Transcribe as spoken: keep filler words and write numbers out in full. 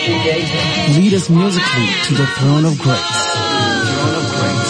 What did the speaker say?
Lead us musically to the throne of grace. Throne of grace.